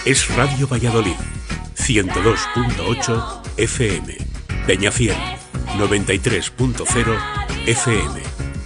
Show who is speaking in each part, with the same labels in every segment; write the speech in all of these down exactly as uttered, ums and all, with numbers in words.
Speaker 1: Es Radio Valladolid, ciento dos punto ocho F M. Peñafiel, noventa y tres punto cero F M.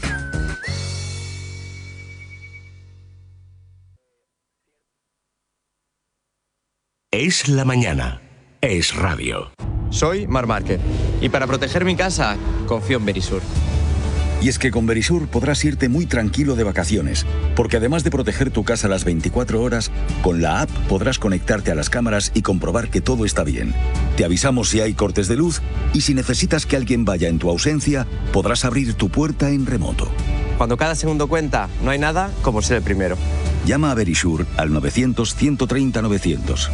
Speaker 1: Es la mañana. Es radio.
Speaker 2: Soy Mar Márquez y para proteger mi casa confío en Verisur.
Speaker 3: Y es que con Verisur podrás irte muy tranquilo de vacaciones, porque además de proteger tu casa las veinticuatro horas, con la app podrás conectarte a las cámaras y comprobar que todo está bien. Te avisamos si hay cortes de luz y si necesitas que alguien vaya en tu ausencia, podrás abrir tu puerta en remoto.
Speaker 2: Cuando cada segundo cuenta, no hay nada como ser el primero.
Speaker 3: Llama a Verisur al novecientos, ciento treinta, novecientos.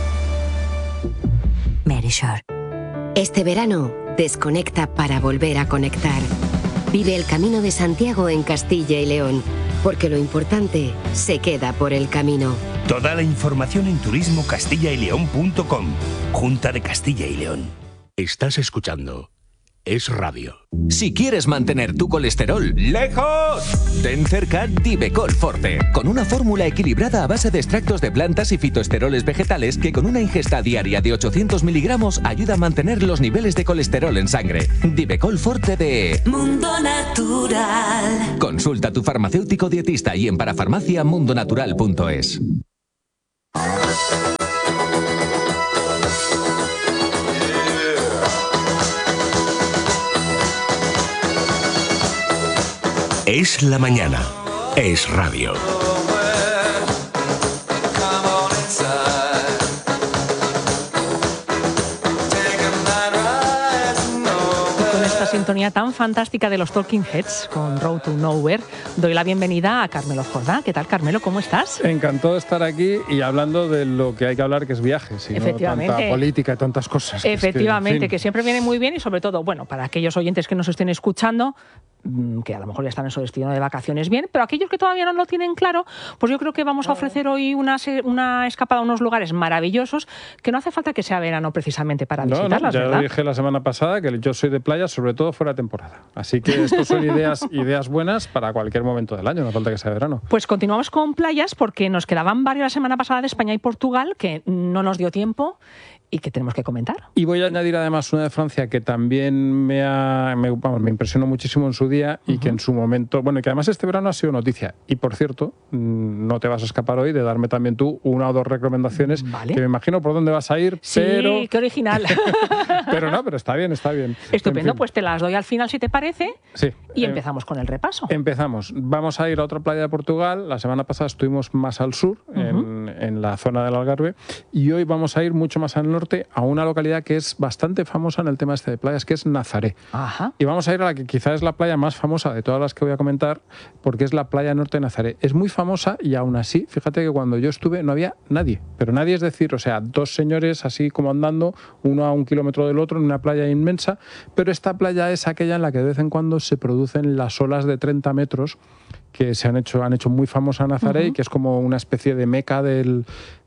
Speaker 4: Verisur. Este verano, desconecta para volver a conectar. Vive el Camino de Santiago en Castilla y León, porque lo importante se queda por el camino.
Speaker 1: Toda la información en turismo castilla y león punto com. Junta de Castilla y León. Estás escuchando Es Radio.
Speaker 5: Si quieres mantener tu colesterol lejos, ten cerca Divecol Forte, con una fórmula equilibrada a base de extractos de plantas y fitoesteroles vegetales que con una ingesta diaria de ochocientos miligramos ayuda a mantener los niveles de colesterol en sangre. Divecol Forte de
Speaker 6: Mundo Natural.
Speaker 5: Consulta a tu farmacéutico dietista y en parafarmacia mundo natural punto es.
Speaker 1: Es la mañana. Es radio.
Speaker 7: Con esta sintonía tan fantástica de los Talking Heads, con Road to Nowhere, doy la bienvenida a Carmelo Jordá. ¿Qué tal, Carmelo? ¿Cómo estás?
Speaker 8: Encantado de estar aquí y hablando de lo que hay que hablar, que es viajes, y no tanta política y tantas cosas.
Speaker 7: Efectivamente, que,
Speaker 8: es que, en fin.
Speaker 7: que siempre viene muy bien y sobre todo, bueno, para aquellos oyentes que nos estén escuchando, que a lo mejor ya están en su destino de vacaciones bien, pero aquellos que todavía no lo tienen claro, pues yo creo que vamos a ofrecer hoy una, una escapada a unos lugares maravillosos que no hace falta que sea verano precisamente para
Speaker 8: no,
Speaker 7: visitarlas,
Speaker 8: no, ya
Speaker 7: ¿verdad?
Speaker 8: lo dije la semana pasada, que yo soy de playa, sobre todo fuera de temporada. Así que estos son ideas, ideas buenas para cualquier momento del año, no falta que sea verano.
Speaker 7: Pues continuamos con playas porque nos quedaban varias la semana pasada de España y Portugal que no nos dio tiempo y que tenemos que comentar.
Speaker 8: Y voy a añadir además una de Francia que también me, ha, me, vamos, me impresionó muchísimo en su día y uh-huh. que en su momento, bueno, que además este verano ha sido noticia. Y por cierto, no te vas a escapar hoy de darme también tú una o dos recomendaciones, vale. que me imagino por dónde vas a ir,
Speaker 7: sí,
Speaker 8: pero...
Speaker 7: Sí, qué original.
Speaker 8: Pero no, pero está bien, está bien.
Speaker 7: Estupendo,
Speaker 8: en fin.
Speaker 7: Pues te las doy al final si te parece
Speaker 8: sí.
Speaker 7: y
Speaker 8: eh,
Speaker 7: empezamos con el repaso.
Speaker 8: Empezamos. Vamos a ir a otra playa de Portugal. La semana pasada estuvimos más al sur, uh-huh. en, en la zona del Algarve, y hoy vamos a ir mucho más al norte, a una localidad que es bastante famosa en el tema este de playas, que es Nazaré.
Speaker 7: Ajá.
Speaker 8: Y vamos a ir a la que quizás es la playa más famosa de todas las que voy a comentar, porque es la playa norte de Nazaré. Es muy famosa y aún así, fíjate que cuando yo estuve no había nadie, pero nadie es decir, o sea, dos señores así como andando, uno a un kilómetro del otro en una playa inmensa, pero esta playa es aquella en la que de vez en cuando se producen las olas de treinta metros que se han hecho, han hecho muy famosa Nazaré uh-huh. y que es como una especie de meca del,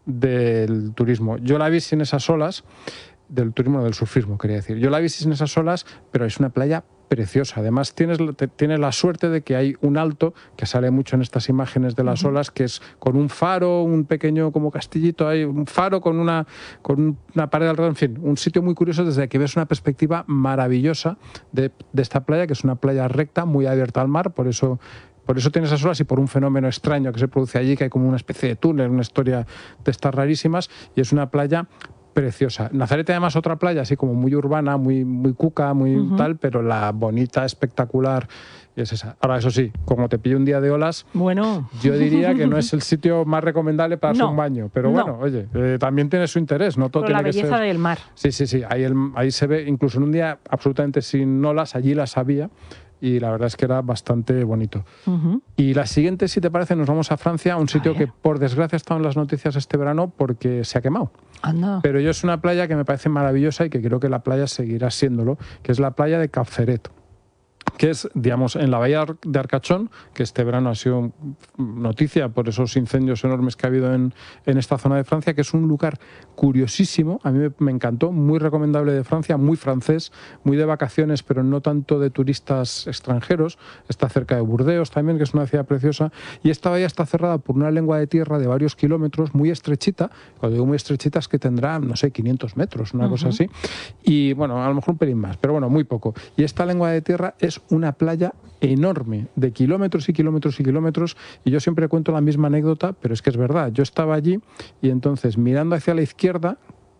Speaker 8: del turismo. Yo la vi sin esas olas, del turismo, del surfismo, quería decir. Yo la vi sin esas olas, pero es una playa preciosa. Además, tienes, tienes la suerte de que hay un alto, que sale mucho en estas imágenes de las uh-huh. olas, que es con un faro, un pequeño como castillito, hay un faro con una, con una pared alrededor, en fin, un sitio muy curioso desde que ves una perspectiva maravillosa de, de esta playa, que es una playa recta, muy abierta al mar, por eso... Por eso tienes esas olas y por un fenómeno extraño que se produce allí, que hay como una especie de túnel, una historia de estas rarísimas, y es una playa preciosa. Nazaré además otra playa así como muy urbana, muy, muy cuca, muy uh-huh. tal, pero la bonita, espectacular es esa. Ahora, eso sí, como te pillo un día de olas,
Speaker 7: bueno,
Speaker 8: yo diría que no es el sitio más recomendable para darse
Speaker 7: no,
Speaker 8: un baño, pero bueno,
Speaker 7: no.
Speaker 8: oye, eh, también tiene su interés, no todo
Speaker 7: pero
Speaker 8: tiene
Speaker 7: la belleza
Speaker 8: que ser...
Speaker 7: del mar.
Speaker 8: Sí, sí, sí, ahí, el, ahí se ve, incluso en un día absolutamente sin olas, allí las había, y la verdad es que era bastante bonito. Uh-huh. Y la siguiente, si te parece, nos vamos a Francia, a un sitio que por desgracia ha estado en las noticias este verano porque se ha quemado.
Speaker 7: Anda.
Speaker 8: Pero yo es una playa que me parece maravillosa y que creo que la playa seguirá siéndolo, que es la playa de Cap Ferret. que es, digamos, en la bahía de Arcachón, que este verano ha sido noticia por esos incendios enormes que ha habido en, en esta zona de Francia, que es un lugar curiosísimo, a mí me, me encantó, muy recomendable de Francia, muy francés, muy de vacaciones, pero no tanto de turistas extranjeros. Está cerca de Burdeos también, que es una ciudad preciosa, y esta bahía está cerrada por una lengua de tierra de varios kilómetros, muy estrechita. Cuando digo muy estrechita es que tendrá, no sé, quinientos metros, una uh-huh. cosa así, y bueno, a lo mejor un pelín más, pero bueno, muy poco. Y esta lengua de tierra es una playa enorme, de kilómetros y kilómetros y kilómetros, y yo siempre cuento la misma anécdota, pero es que es verdad. Yo estaba allí y entonces, mirando hacia la izquierda,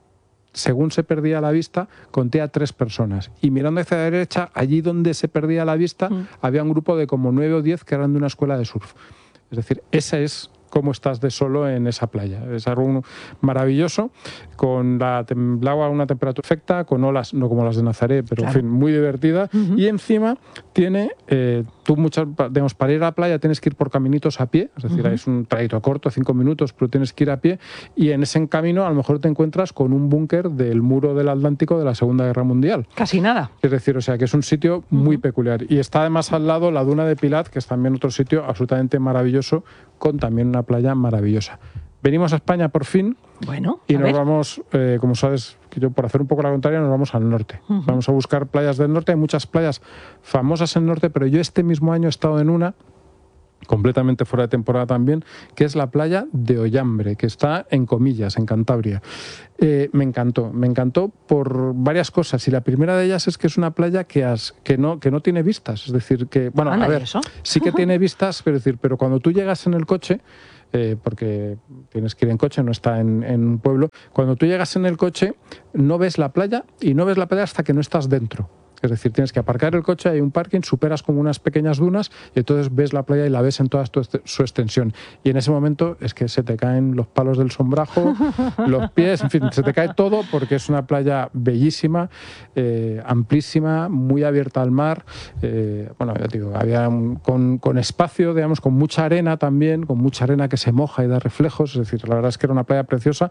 Speaker 8: según se perdía la vista, conté a tres personas. Y mirando hacia la derecha, allí donde se perdía la vista, mm. había un grupo de como nueve o diez que eran de una escuela de surf. Es decir, esa es cómo estás de solo en esa playa. Es algo maravilloso, con la el agua a una temperatura perfecta, con olas, no como las de Nazaret, pero claro. en fin, muy divertida. Uh-huh. Y encima tiene, eh, tú muchas, digamos, para ir a la playa tienes que ir por caminitos a pie, es decir, uh-huh. es un trayecto corto, cinco minutos, pero tienes que ir a pie, y en ese camino a lo mejor te encuentras con un búnker del muro del Atlántico de la Segunda Guerra Mundial.
Speaker 7: Casi nada.
Speaker 8: Es decir, o sea, que es un sitio muy uh-huh. peculiar. Y está además al lado la Duna de Pilat, que es también otro sitio absolutamente maravilloso, con también una playa maravillosa. Venimos a España por fin.
Speaker 7: Bueno,
Speaker 8: y nos
Speaker 7: ver.
Speaker 8: vamos, eh, como sabes, yo por hacer un poco la contraria, nos vamos al norte. Uh-huh. Vamos a buscar playas del norte. Hay muchas playas famosas en el norte, pero yo este mismo año he estado en una, completamente fuera de temporada también, que es la playa de Ollambre, que está en Comillas, en Cantabria. Eh, me encantó, me encantó por varias cosas, y la primera de ellas es que es una playa que, has, que, no, que no tiene vistas, es decir, que, bueno,
Speaker 7: Anda,
Speaker 8: a ver,
Speaker 7: ¿eso?
Speaker 8: sí que tiene vistas, pero, decir, pero cuando tú llegas en el coche, eh, porque tienes que ir en coche, no está en, en un pueblo, cuando tú llegas en el coche no ves la playa, y no ves la playa hasta que no estás dentro. Es decir, tienes que aparcar el coche, hay un parking, superas como unas pequeñas dunas y entonces ves la playa y la ves en toda su extensión. Y en ese momento es que se te caen los palos del sombrajo, los pies, en fin, se te cae todo, porque es una playa bellísima, eh, amplísima, muy abierta al mar. Eh, bueno, ya te digo, había un, con, con espacio, digamos, con mucha arena también, con mucha arena que se moja y da reflejos. Es decir, la verdad es que era una playa preciosa,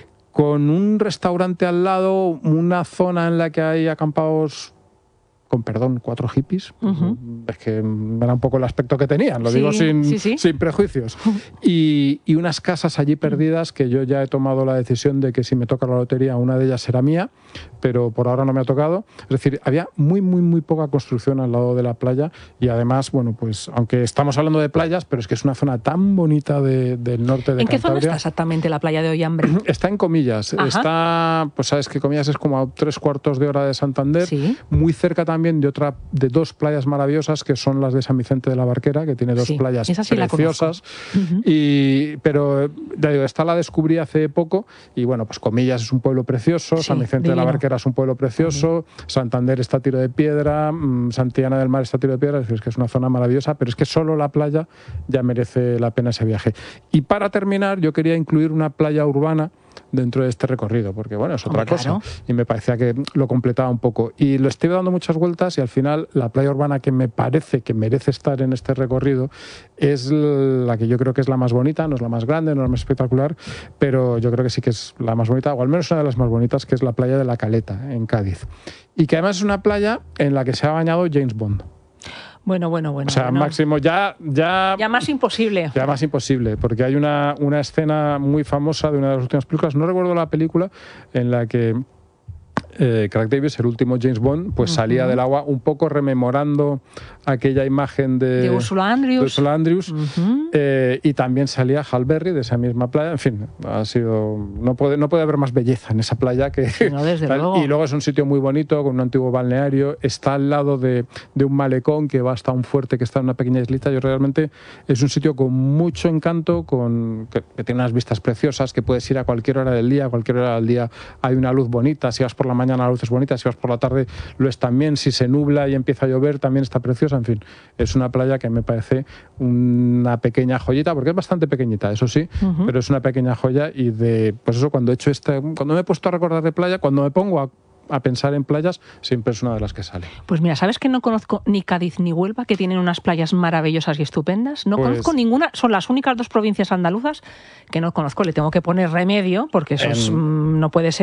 Speaker 8: con un restaurante al lado, una zona en la que hay acampados, con perdón, cuatro hippies. Uh-huh. Es que era un poco el aspecto que tenían, lo sí, digo sin, sí, sí. sin prejuicios. Y, y unas casas allí perdidas que yo ya he tomado la decisión de que si me toca la lotería, una de ellas será mía, pero por ahora no me ha tocado. Es decir, había muy, muy, muy poca construcción al lado de la playa, y además, bueno, pues aunque estamos hablando de playas, pero es que es una zona tan bonita de, del norte de Cantabria.
Speaker 7: ¿En qué zona está exactamente la playa de Ollambre?
Speaker 8: Está en Comillas. Ajá. Está, pues sabes que Comillas es como a tres cuartos de hora de Santander, ¿sí? Muy cerca también también de otra de dos playas maravillosas que son las de San Vicente de la Barquera, que tiene dos sí, playas sí preciosas. Uh-huh. Y pero ya digo, esta la descubrí hace poco y bueno, pues Comillas es un pueblo precioso, sí, San Vicente divino. de la Barquera es un pueblo precioso, uh-huh. Santander está a tiro de piedra, Santillana del Mar está a tiro de piedra, es decir, es que es una zona maravillosa, pero es que solo la playa ya merece la pena ese viaje. Y para terminar, yo quería incluir una playa urbana dentro de este recorrido, porque bueno, es otra Hombre, cosa, claro. Y me parecía que lo completaba un poco. Y lo estoy dando muchas vueltas y al final la playa urbana que me parece que merece estar en este recorrido es la que yo creo que es la más bonita, no es la más grande, no es la más espectacular, pero yo creo que sí que es la más bonita, o al menos una de las más bonitas, que es la playa de La Caleta, en Cádiz. Y que además es una playa en la que se ha bañado James Bond.
Speaker 7: Bueno, bueno, bueno.
Speaker 8: O sea,
Speaker 7: bueno.
Speaker 8: máximo, ya, ya...
Speaker 7: Ya más imposible.
Speaker 8: Ya más imposible, porque hay una, una escena muy famosa de una de las últimas películas, no recuerdo la película, en la que eh, Craig Davis, el último James Bond, pues uh-huh. salía del agua un poco rememorando aquella imagen de...
Speaker 7: De Ursula Andrews.
Speaker 8: De Ursula Andrews.
Speaker 7: Uh-huh.
Speaker 8: eh, y también salía Hal Berry de esa misma playa. En fin, ha sido... No puede, no puede haber más belleza en esa playa que...
Speaker 7: No, desde luego.
Speaker 8: Y luego es un sitio muy bonito, con un antiguo balneario. Está al lado de, de un malecón que va hasta un fuerte que está en una pequeña islita. Yo realmente es un sitio con mucho encanto, con que, que tiene unas vistas preciosas, que puedes ir a cualquier hora del día. A cualquier hora del día hay una luz bonita. Si vas por la mañana la luz es bonita, si vas por la tarde lo es también. Si se nubla y empieza a llover también está preciosa. En fin, es una playa que me parece una pequeña joyita, porque es bastante pequeñita, eso sí, uh-huh. pero es una pequeña joya. Y de, pues eso, cuando he hecho este, cuando me he puesto a recordar de playa, cuando me pongo a a pensar en playas, siempre es una de las que sale.
Speaker 7: Pues mira, ¿sabes que no conozco ni Cádiz ni Huelva, que tienen unas playas maravillosas y estupendas? No pues, conozco ninguna, son las únicas dos provincias andaluzas que no conozco, le tengo que poner remedio, porque eso en, es, no puede ser.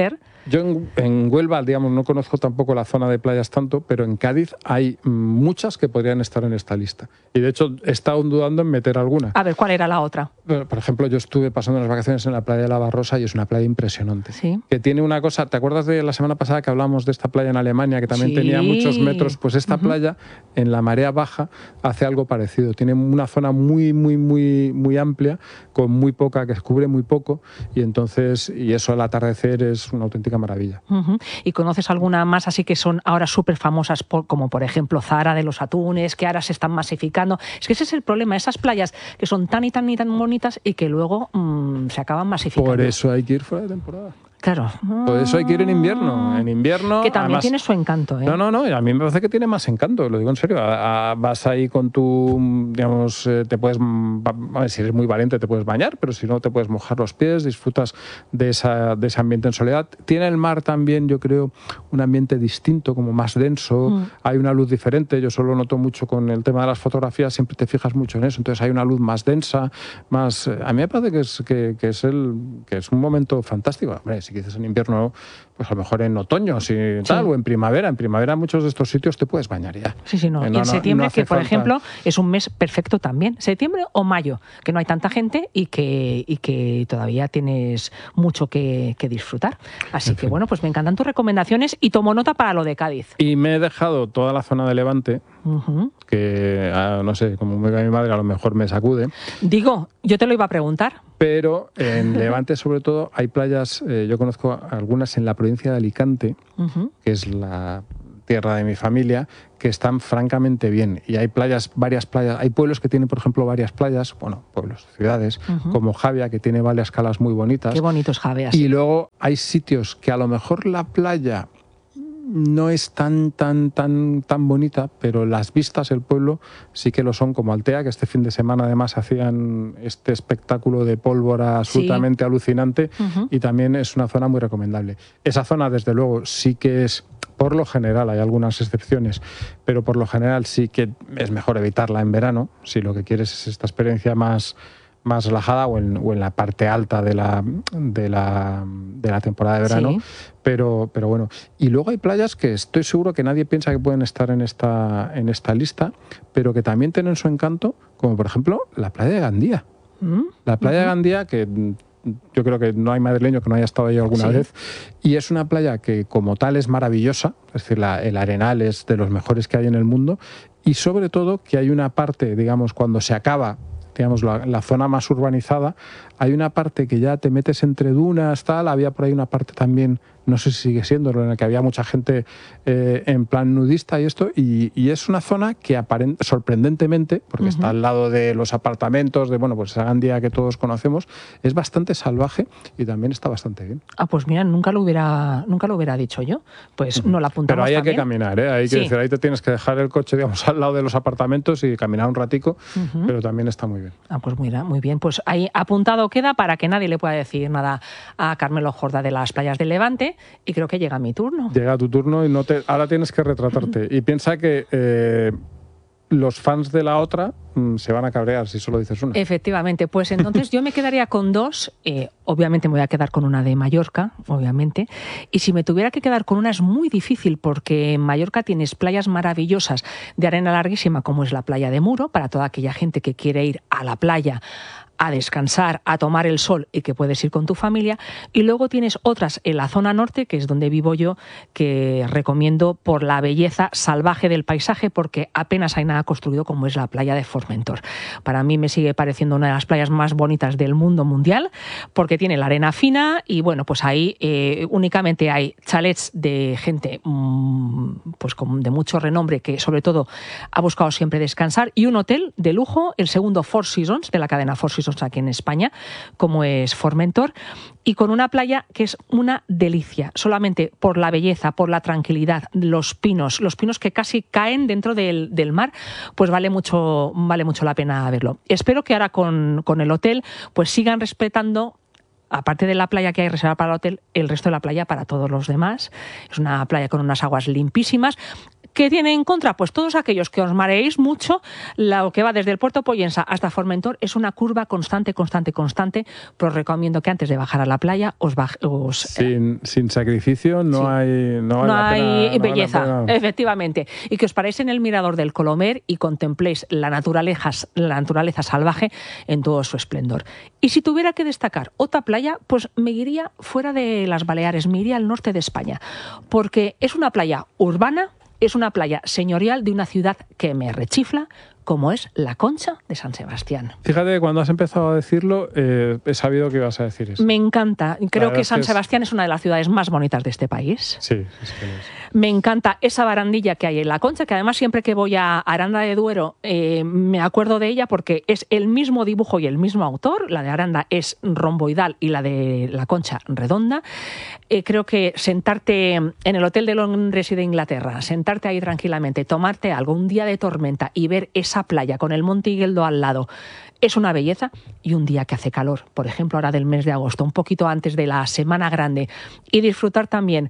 Speaker 8: Yo en, en Huelva, digamos, no conozco tampoco la zona de playas tanto, pero en Cádiz hay muchas que podrían estar en esta lista. Y de hecho he estado dudando en meter alguna.
Speaker 7: A ver, ¿cuál era la otra?
Speaker 8: Por ejemplo, yo estuve pasando las vacaciones en la playa de la Barrosa y es una playa impresionante.
Speaker 7: Sí.
Speaker 8: Que tiene una cosa, ¿te acuerdas de la semana pasada que hablamos de esta playa en Alemania que también
Speaker 7: Sí.
Speaker 8: tenía muchos metros? Pues esta
Speaker 7: Uh-huh.
Speaker 8: playa en la marea baja hace algo parecido. Tiene una zona muy, muy, muy, muy amplia, con muy poca, que cubre muy poco, y entonces, y eso al atardecer es una auténtica maravilla.
Speaker 7: Uh-huh. ¿Y conoces alguna más así que son ahora súper famosas, por, como por ejemplo Zara de los Atunes, que ahora se están masificando? Es que ese es el problema, esas playas que son tan y tan y tan bonitas y que luego mmm, se acaban masificando.
Speaker 8: Por eso hay que ir fuera de temporada.
Speaker 7: Claro.
Speaker 8: Por eso hay que ir en invierno. En invierno.
Speaker 7: Que también
Speaker 8: además,
Speaker 7: tiene su encanto, ¿eh?
Speaker 8: No, no, no. A mí me parece que tiene más encanto, lo digo en serio. A, a, vas ahí con tu, digamos, eh, te puedes, a ver, si eres muy valiente te puedes bañar, pero si no te puedes mojar los pies, disfrutas de, esa, de ese ambiente en soledad. Tiene el mar también, yo creo, un ambiente distinto, como más denso. Mm. Hay una luz diferente. Yo solo noto mucho con el tema de las fotografías, siempre te fijas mucho en eso. Entonces hay una luz más densa, más. A mí me parece que es, que, que es, el, que es un momento fantástico. Hombre, si quieres en invierno, pues a lo mejor en otoño, si tal, sí. o en primavera. En primavera muchos de estos sitios te puedes bañar ya.
Speaker 7: Sí, sí, no.
Speaker 8: Eh,
Speaker 7: y
Speaker 8: no,
Speaker 7: en septiembre,
Speaker 8: no, no
Speaker 7: que por
Speaker 8: falta...
Speaker 7: ejemplo es un mes perfecto también. Septiembre o mayo, que no hay tanta gente y que, y que todavía tienes mucho que, que disfrutar. Así en que fin. Bueno, pues me encantan tus recomendaciones y tomo nota para lo de Cádiz.
Speaker 8: Y me he dejado toda la zona de Levante,
Speaker 7: uh-huh.
Speaker 8: que ah, no sé, como me ve mi madre, a lo mejor me sacude.
Speaker 7: Digo, yo te lo iba a preguntar.
Speaker 8: Pero en Levante, sobre todo, hay playas, eh, yo conozco algunas en la provincia de Alicante, uh-huh. que es la tierra de mi familia, que están francamente bien. Y hay playas, varias playas, hay pueblos que tienen, por ejemplo, varias playas, bueno, pueblos, ciudades, uh-huh. como Javia, que tiene varias calas muy bonitas.
Speaker 7: Qué bonitos Javia.
Speaker 8: Y luego hay sitios que a lo mejor la playa no es tan, tan, tan, tan bonita, pero las vistas, el pueblo, sí que lo son, como Altea, que este fin de semana además hacían este espectáculo de pólvora absolutamente sí. alucinante, uh-huh. y también es una zona muy recomendable. Esa zona, desde luego, sí que es, por lo general, hay algunas excepciones, pero por lo general sí que es mejor evitarla en verano, si lo que quieres es esta experiencia más... más relajada o en, o en la parte alta de la, de la, de la temporada de verano, sí. pero, pero bueno. Y luego hay playas que estoy seguro que nadie piensa que pueden estar en esta, en esta lista, pero que también tienen su encanto, como por ejemplo la playa de Gandía. ¿Mm? La playa uh-huh. de Gandía, que yo creo que no hay madrileño que no haya estado ahí alguna sí. vez, y es una playa que como tal es maravillosa, es decir, la, el arenal es de los mejores que hay en el mundo, y sobre todo que hay una parte, digamos, cuando se acaba digamos, la, la zona más urbanizada, hay una parte que ya te metes entre dunas, tal, había por ahí una parte también, no sé si sigue siendo, en la que había mucha gente eh, en plan nudista y esto, y, y es una zona que aparent, sorprendentemente, porque uh-huh. está al lado de los apartamentos, de, bueno, pues esa Gandía que todos conocemos, es bastante salvaje y también está bastante bien.
Speaker 7: Ah, pues mira, nunca lo hubiera, nunca lo hubiera dicho yo, pues uh-huh. no la apuntamos.
Speaker 8: Pero ahí hay
Speaker 7: también.
Speaker 8: que caminar, ¿eh? Hay que sí. decir, ahí te tienes que dejar el coche, digamos, al lado de los apartamentos y caminar un ratico, uh-huh. pero también está muy bien.
Speaker 7: Ah, pues mira, muy bien. Pues ahí apuntado queda para que nadie le pueda decir nada a Carmelo Jorda de las playas de Levante, y creo que llega mi turno.
Speaker 8: Llega tu turno y no te, ahora tienes que retratarte. Y piensa que eh, los fans de la otra mmm, se van a cabrear si solo dices una.
Speaker 7: Efectivamente, pues entonces yo me quedaría con dos. Eh, obviamente me voy a quedar con una de Mallorca, obviamente. Y si me tuviera que quedar con una es muy difícil, porque en Mallorca tienes playas maravillosas de arena larguísima, como es la playa de Muro, para toda aquella gente que quiere ir a la playa a descansar, a tomar el sol y que puedes ir con tu familia. Y luego tienes otras en la zona norte, que es donde vivo yo, que recomiendo por la belleza salvaje del paisaje, porque apenas hay nada construido, como es la playa de Formentor. Para mí me sigue pareciendo una de las playas más bonitas del mundo mundial, porque tiene la arena fina y bueno, pues ahí eh, únicamente hay chalets de gente mmm, pues con, de mucho renombre, que sobre todo ha buscado siempre descansar, y un hotel de lujo, el segundo Four Seasons de la cadena Four Seasons aquí en España, como es Formentor, y con una playa que es una delicia, solamente por la belleza, por la tranquilidad, los pinos, los pinos que casi caen dentro del, del mar, pues vale mucho, vale mucho la pena verlo. Espero que ahora con, con el hotel pues sigan respetando, aparte de la playa que hay reservada para el hotel, el resto de la playa para todos los demás. Es una playa con unas aguas limpísimas. ¿Qué tiene en contra? Pues todos aquellos que os mareéis mucho, lo que va desde el Puerto Pollensa hasta Formentor es una curva constante, constante, constante, pero os recomiendo que antes de bajar a la playa os... Baj os
Speaker 8: sin, sin sacrificio no sí. hay... No, vale
Speaker 7: no
Speaker 8: la
Speaker 7: hay
Speaker 8: pena,
Speaker 7: belleza,
Speaker 8: no vale la pena.
Speaker 7: Efectivamente. Y que os paréis en el mirador del Colomer y contempléis la naturaleza, la naturaleza salvaje en todo su esplendor. Y si tuviera que destacar otra playa, pues me iría fuera de las Baleares, me iría al norte de España, porque es una playa urbana, es una playa señorial de una ciudad que me rechifla, como es La Concha de San Sebastián.
Speaker 8: Fíjate, cuando has empezado a decirlo, eh, he sabido que ibas a decir eso.
Speaker 7: Me encanta. Creo que San
Speaker 8: es que es...
Speaker 7: Sebastián es una de las ciudades más bonitas de este país.
Speaker 8: Sí, es que lo es.
Speaker 7: Me encanta esa barandilla que hay en La Concha, que además siempre que voy a Aranda de Duero eh, me acuerdo de ella porque es el mismo dibujo y el mismo autor. La de Aranda es romboidal y la de La Concha redonda. Eh, creo que sentarte en el Hotel de Londres y de Inglaterra, sentarte ahí tranquilamente, tomarte algo un día de tormenta y ver esa playa con el Monte Igueldo al lado, es una belleza. Y un día que hace calor, por ejemplo ahora del mes de agosto, un poquito antes de la Semana Grande, y disfrutar también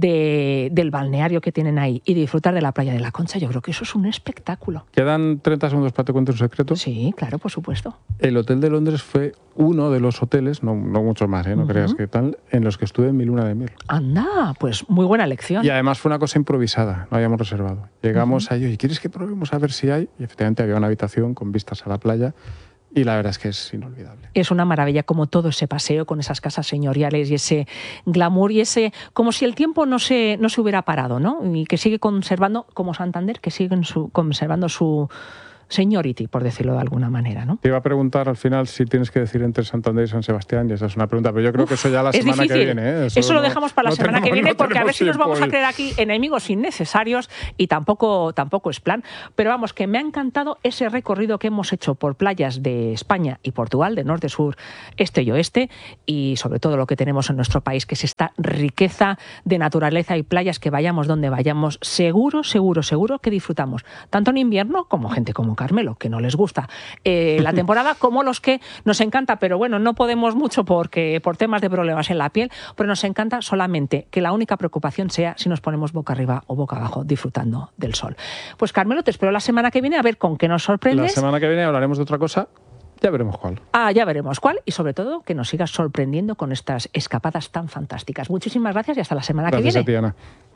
Speaker 7: de, del balneario que tienen ahí y disfrutar de la playa de La Concha, yo creo que eso es un espectáculo.
Speaker 8: ¿Quedan treinta segundos para te cuente un secreto?
Speaker 7: Sí, claro, por supuesto.
Speaker 8: El Hotel de Londres fue uno de los hoteles, no, no muchos más, ¿eh? no uh-huh. creas que tal, en los que estuve en mi luna de miel.
Speaker 7: Anda, pues muy buena elección.
Speaker 8: Y además fue una cosa improvisada, no habíamos reservado. Llegamos uh-huh. allí, ¿y quieres que probemos a ver si hay? Y efectivamente había una habitación con vistas a la playa. Y la verdad es que es inolvidable.
Speaker 7: Es una maravilla, como todo ese paseo con esas casas señoriales y ese glamour y ese... como si el tiempo no se, no se hubiera parado, ¿no? Y que sigue conservando, como Santander, que sigue su, conservando su seniority, por decirlo de alguna manera, ¿no?
Speaker 8: Te iba a preguntar al final si tienes que decir entre Santander y San Sebastián, y esa es una pregunta, pero yo creo Uf, que eso ya la semana
Speaker 7: difícil.
Speaker 8: que viene. ¿eh?
Speaker 7: Eso, eso lo
Speaker 8: no,
Speaker 7: dejamos para la
Speaker 8: no
Speaker 7: semana
Speaker 8: tenemos,
Speaker 7: que viene,
Speaker 8: no
Speaker 7: porque a ver si nos vamos
Speaker 8: hoy.
Speaker 7: a creer aquí enemigos innecesarios y tampoco, tampoco es plan. Pero vamos, que me ha encantado ese recorrido que hemos hecho por playas de España y Portugal, de norte, sur, este y oeste, y sobre todo lo que tenemos en nuestro país, que es esta riqueza de naturaleza y playas, que vayamos donde vayamos, seguro, seguro, seguro que disfrutamos, tanto en invierno como gente como Carmelo, que no les gusta eh, la temporada, como los que nos encanta, pero bueno, no podemos mucho porque por temas de problemas en la piel, pero nos encanta solamente que la única preocupación sea si nos ponemos boca arriba o boca abajo disfrutando del sol. Pues Carmelo, te espero la semana que viene a ver con qué nos sorprendes.
Speaker 8: La semana que viene hablaremos de otra cosa. Ya veremos cuál.
Speaker 7: Ah, ya veremos cuál, y sobre todo que nos sigas sorprendiendo con estas escapadas tan fantásticas. Muchísimas gracias y hasta la semana
Speaker 8: gracias
Speaker 7: que viene.
Speaker 8: Gracias a ti, Ana.